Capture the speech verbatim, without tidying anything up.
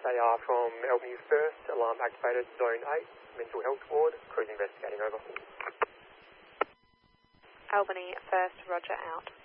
They are from Albany First, alarm activated, Zone eight, Mental Health Ward, cruise investigating, over. Albany First, roger, out.